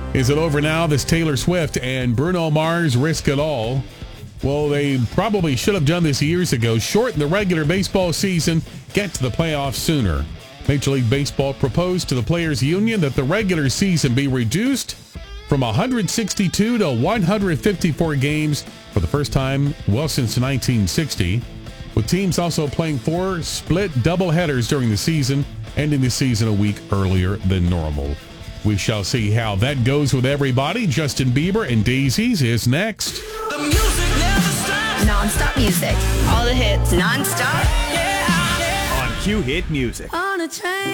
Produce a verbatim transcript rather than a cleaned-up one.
Is it over now? This Taylor Swift and Bruno Mars Risk It All. Well, they probably should have done this years ago. Shorten the regular baseball season, get to the playoffs sooner. Major League Baseball proposed to the Players Union that the regular season be reduced from one hundred sixty-two to one hundred fifty-four games for the first time, well, since nineteen sixty, with teams also playing four split doubleheaders during the season, ending the season a week earlier than normal. We shall see how that goes with everybody. Justin Bieber and Daisies is next. The music never stops. Non-stop music. All the hits. Non-stop. Yeah, yeah. On Q Hit Music. On a train.